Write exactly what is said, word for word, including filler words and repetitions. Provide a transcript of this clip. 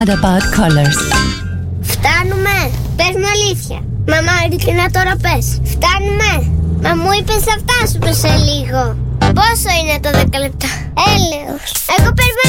About colors. Φτάνουμε. Πες μου αλήθεια. Μαμά, ειλικρινά τώρα πες. Φτάνουμε. Μα μου είπες θα φτάσουμε σε λίγο. Πόσο είναι το δέκα λεπτά? Έλεος.